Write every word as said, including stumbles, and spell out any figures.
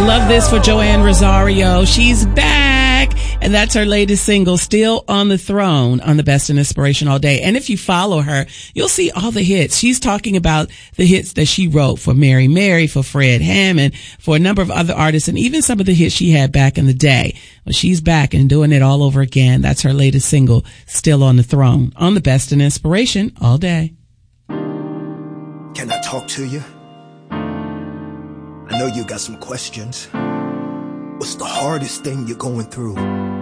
Love this for Joanne Rosario. She's back. And that's her latest single, Still on the Throne, on the Best in Inspiration All Day. And if you follow her, you'll see all the hits. She's talking about the hits that she wrote for Mary Mary, for Fred Hammond, for a number of other artists, and even some of the hits she had back in the day. Well, she's back and doing it all over again. That's her latest single, Still on the Throne, on the Best in Inspiration All Day. Can I talk to you? I know you got some questions. What's the hardest thing you're going through?